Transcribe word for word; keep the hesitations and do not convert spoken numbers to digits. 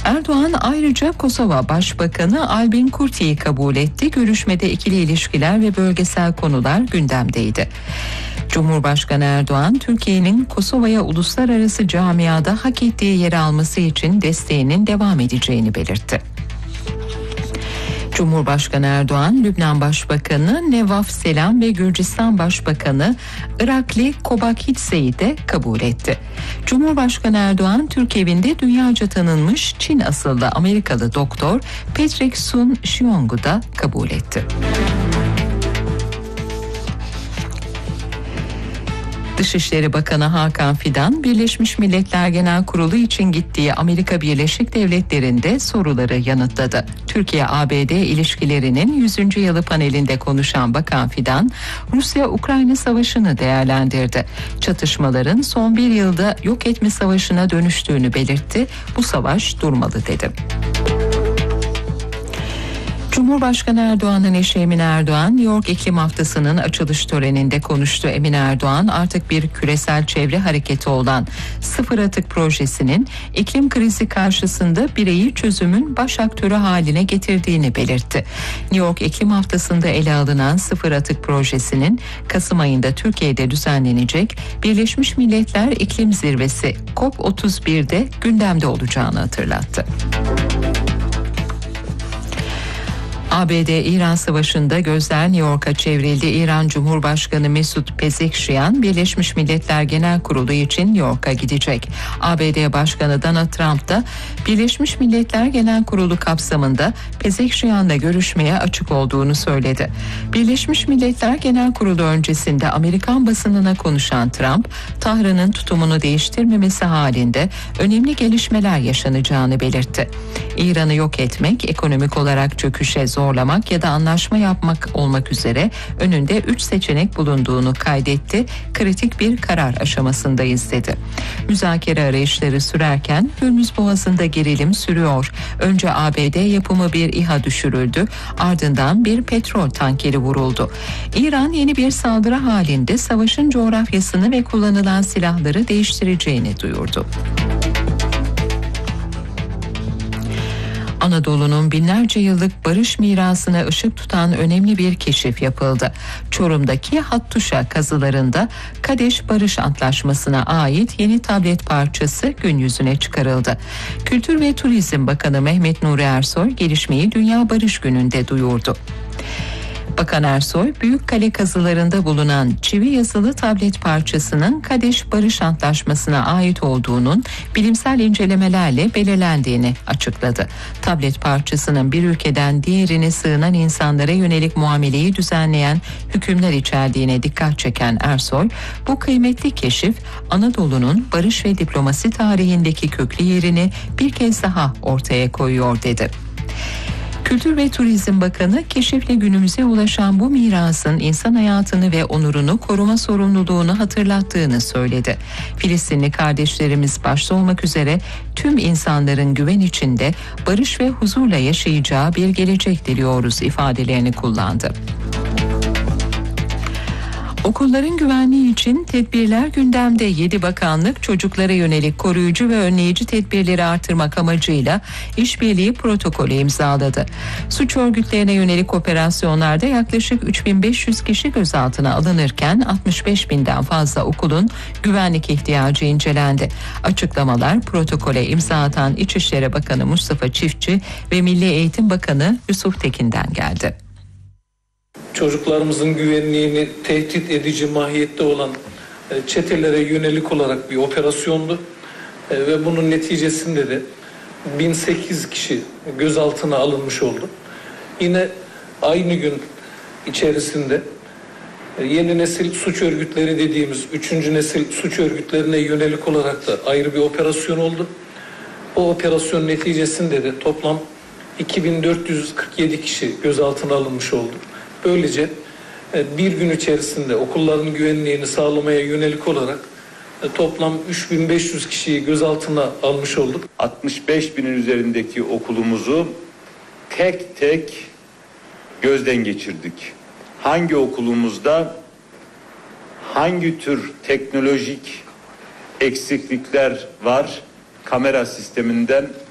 Erdoğan ayrıca Kosova Başbakanı Albin Kurti'yi kabul etti. Görüşmede ikili ilişkiler ve bölgesel konular gündemdeydi. Cumhurbaşkanı Erdoğan, Türkiye'nin Kosova'ya uluslararası camiada hak ettiği yeri alması için desteğinin devam edeceğini belirtti. Cumhurbaşkanı Erdoğan, Lübnan Başbakanı Nevaf Selam ve Gürcistan Başbakanı Irakli Kobakitse'yi de kabul etti. Cumhurbaşkanı Erdoğan, Türk evinde dünyaca tanınmış Çin asıllı Amerikalı doktor Patrick Soon-Shiong'u da kabul etti. Dışişleri Bakanı Hakan Fidan, Birleşmiş Milletler Genel Kurulu için gittiği Amerika Birleşik Devletleri'nde soruları yanıtladı. Türkiye-A B D ilişkilerinin yüzüncü yılı panelinde konuşan Bakan Fidan, Rusya-Ukrayna savaşını değerlendirdi. Çatışmaların son bir yılda yok etme savaşına dönüştüğünü belirtti. Bu savaş durmalı dedi. Cumhurbaşkanı Erdoğan'ın eşi Emine Erdoğan, New York İklim Haftası'nın açılış töreninde konuştu. Emine Erdoğan, artık bir küresel çevre hareketi olan Sıfır Atık Projesi'nin iklim krizi karşısında bireyi çözümün baş aktörü haline getirdiğini belirtti. New York İklim Haftası'nda ele alınan Sıfır Atık Projesi'nin Kasım ayında Türkiye'de düzenlenecek Birleşmiş Milletler İklim Zirvesi COP otuz bir'de gündemde olacağını hatırlattı. A B D-İran Savaşı'nda gözler New York'a çevrildi. İran Cumhurbaşkanı Mesut Pezeshkian, Birleşmiş Milletler Genel Kurulu için New York'a gidecek. A B D Başkanı Donald Trump da Birleşmiş Milletler Genel Kurulu kapsamında Pezeshkian'la görüşmeye açık olduğunu söyledi. Birleşmiş Milletler Genel Kurulu öncesinde Amerikan basınına konuşan Trump, Tahran'ın tutumunu değiştirmemesi halinde önemli gelişmeler yaşanacağını belirtti. İran'ı yok etmek, ekonomik olarak çöküşe zorlamak ya da anlaşma yapmak olmak üzere önünde üç seçenek bulunduğunu kaydetti. Kritik bir karar aşamasındayız dedi. Müzakere arayışları sürerken Hürmüz Boğazı'nda gerilim sürüyor. Önce A B D yapımı bir İHA düşürüldü, ardından bir petrol tankeri vuruldu. İran yeni bir saldırı halinde savaşın coğrafyasını ve kullanılan silahları değiştireceğini duyurdu. Anadolu'nun binlerce yıllık barış mirasına ışık tutan önemli bir keşif yapıldı. Çorum'daki Hattuşa kazılarında Kadeş Barış Antlaşması'na ait yeni tablet parçası gün yüzüne çıkarıldı. Kültür ve Turizm Bakanı Mehmet Nuri Ersoy gelişmeyi Dünya Barış Günü'nde duyurdu. Bakan Ersoy, Büyükkale kazılarında bulunan çivi yazılı tablet parçasının Kadeş Barış Antlaşması'na ait olduğunun bilimsel incelemelerle belirlendiğini açıkladı. Tablet parçasının bir ülkeden diğerine sığınan insanlara yönelik muameleyi düzenleyen hükümler içerdiğine dikkat çeken Ersoy, bu kıymetli keşif Anadolu'nun barış ve diplomasi tarihindeki köklü yerini bir kez daha ortaya koyuyor dedi. Kültür ve Turizm Bakanı, keşifle günümüze ulaşan bu mirasın insan hayatını ve onurunu koruma sorumluluğunu hatırlattığını söyledi. Filistinli kardeşlerimiz başta olmak üzere tüm insanların güven içinde barış ve huzurla yaşayacağı bir gelecek diliyoruz ifadelerini kullandı. Okulların güvenliği için tedbirler gündemde. yedi bakanlık çocuklara yönelik koruyucu ve önleyici tedbirleri artırmak amacıyla işbirliği protokolü imzaladı. Suç örgütlerine yönelik operasyonlarda yaklaşık üç bin beş yüz kişi gözaltına alınırken altmış beş binden fazla okulun güvenlik ihtiyacı incelendi. Açıklamalar protokole imza atan İçişleri Bakanı Mustafa Çiftçi ve Milli Eğitim Bakanı Yusuf Tekin'den geldi. Çocuklarımızın güvenliğini tehdit edici mahiyette olan çetelere yönelik olarak bir operasyondu ve bunun neticesinde de bin sekiz kişi gözaltına alınmış oldu. Yine aynı gün içerisinde yeni nesil suç örgütleri dediğimiz üçüncü nesil suç örgütlerine yönelik olarak da ayrı bir operasyon oldu. O operasyon neticesinde de toplam iki bin dört yüz kırk yedi kişi gözaltına alınmış oldu. Böylece bir gün içerisinde okulların güvenliğini sağlamaya yönelik olarak toplam üç bin beş yüz kişiyi gözaltına almış olduk. altmış beş binin üzerindeki okulumuzu tek tek gözden geçirdik. Hangi okulumuzda hangi tür teknolojik eksiklikler var? Kamera sisteminden